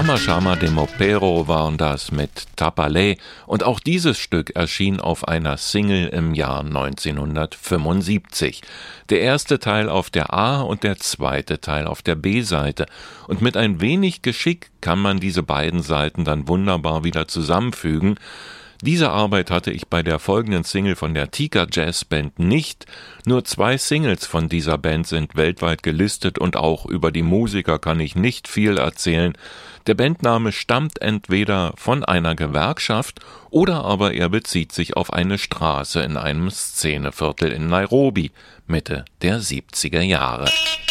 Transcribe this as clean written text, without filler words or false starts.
Shama Shama de Mopero waren das mit Tapalé, und auch dieses Stück erschien auf einer Single im Jahr 1975. Der erste Teil auf der A- und der zweite Teil auf der B-Seite. Und mit ein wenig Geschick kann man diese beiden Seiten dann wunderbar wieder zusammenfügen. Diese Arbeit hatte ich bei der folgenden Single von der Tika Jazz Band nicht. Nur 2 Singles von dieser Band sind weltweit gelistet und auch über die Musiker kann ich nicht viel erzählen. Der Bandname stammt entweder von einer Gewerkschaft oder aber er bezieht sich auf eine Straße in einem Szeneviertel in Nairobi, Mitte der 70er Jahre.